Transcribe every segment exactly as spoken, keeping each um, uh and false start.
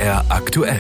R aktuell.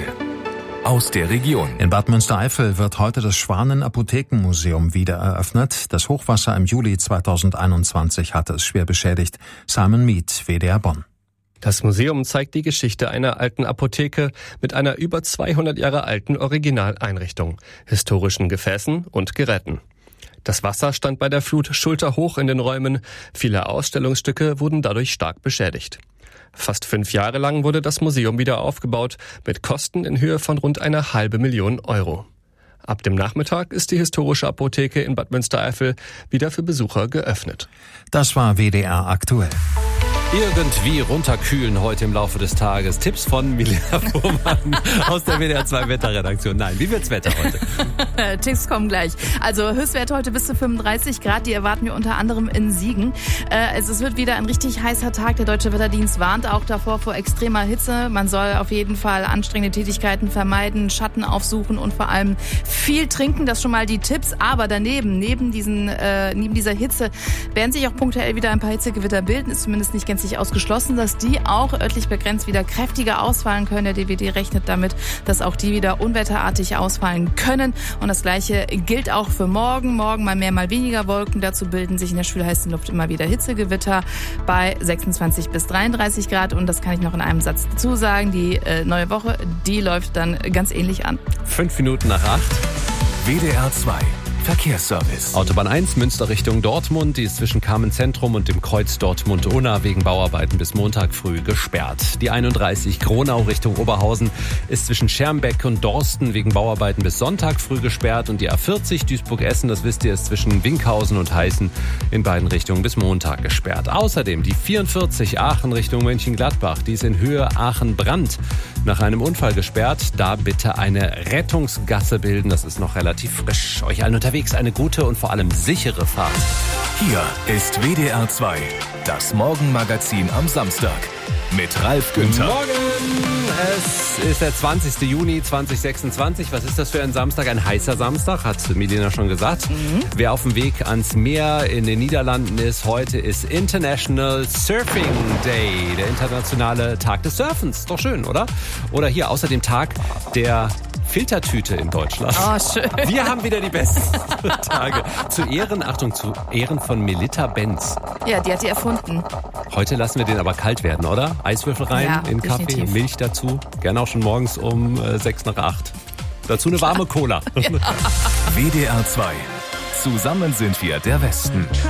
Aus der Region. In Bad Münstereifel wird heute das Schwanen-Apothekenmuseum wieder eröffnet. Das Hochwasser im Juli zweitausendeinundzwanzig hatte es schwer beschädigt. Simon Mead, W D R Bonn. Das Museum zeigt die Geschichte einer alten Apotheke mit einer über zweihundert Jahre alten Originaleinrichtung, historischen Gefäßen und Geräten. Das Wasser stand bei der Flut schulterhoch in den Räumen. Viele Ausstellungsstücke wurden dadurch stark beschädigt. Fast fünf Jahre lang wurde das Museum wieder aufgebaut, mit Kosten in Höhe von rund einer halbe Million Euro. Ab dem Nachmittag ist die historische Apotheke in Bad Münstereifel wieder für Besucher geöffnet. Das war W D R aktuell. Irgendwie runterkühlen heute im Laufe des Tages. Tipps von Milena Fuhrmann aus der W D R zwei Wetterredaktion. Nein, wie wird's Wetter heute? Tipps kommen gleich. Also Höchstwert heute bis zu fünfunddreißig Grad, die erwarten wir unter anderem in Siegen. Äh, es wird wieder ein richtig heißer Tag. Der Deutsche Wetterdienst warnt auch davor vor extremer Hitze. Man soll auf jeden Fall anstrengende Tätigkeiten vermeiden, Schatten aufsuchen und vor allem viel trinken. Das schon mal die Tipps. Aber daneben, neben diesen, äh, neben dieser Hitze, werden sich auch punktuell wieder ein paar Hitzegewitter bilden. Ist zumindest nicht gänzlich ausgeschlossen, dass die auch örtlich begrenzt wieder kräftiger ausfallen können. Der D W D rechnet damit, dass auch die wieder unwetterartig ausfallen können. Und das Gleiche gilt auch für morgen. Morgen mal mehr, mal weniger Wolken. Dazu bilden sich in der schwül-heißen Luft immer wieder Hitzegewitter bei sechsundzwanzig bis dreiunddreißig Grad. Und das kann ich noch in einem Satz dazu sagen. Die äh, neue Woche, die läuft dann ganz ähnlich an. Fünf Minuten nach acht. W D R zwei Verkehrsservice. Autobahn eins Münster Richtung Dortmund, die ist zwischen Kamenz-Zentrum und dem Kreuz Dortmund-Unna wegen Bauarbeiten bis Montag früh gesperrt. Die einunddreißig Gronau Richtung Oberhausen ist zwischen Schermbeck und Dorsten wegen Bauarbeiten bis Sonntag früh gesperrt und die A vierzig Duisburg-Essen, das wisst ihr, ist zwischen Winkhausen und Heißen in beiden Richtungen bis Montag gesperrt. Außerdem die vierundvierzig Aachen Richtung Mönchengladbach, die ist in Höhe Aachen-Brand nach einem Unfall gesperrt. Da bitte eine Rettungsgasse bilden, das ist noch relativ frisch. Euch allen unterwegs eine gute und vor allem sichere Fahrt. Hier ist W D R zwei, das Morgenmagazin am Samstag mit Ralf Günther. Morgen! Es ist der zwanzigsten Juni zweitausendsechsundzwanzig. Was ist das für ein Samstag? Ein heißer Samstag, hat Milena schon gesagt. Mhm. Wer auf dem Weg ans Meer in den Niederlanden ist, heute ist International Surfing Day, der internationale Tag des Surfens. Doch schön, oder? Oder hier außerdem Tag der Filtertüte in Deutschland. Oh, schön. Wir haben wieder die besten Tage. Zu Ehren, Achtung, zu Ehren von Melitta Benz. Ja, die hat die erfunden. Heute lassen wir den aber kalt werden, oder? Eiswürfel rein Ja, in Kaffee, definitiv. Milch dazu. Gerne auch schon morgens um äh, sechs nach acht. Dazu eine warme Cola. W D R zwei. Zusammen sind wir der Westen.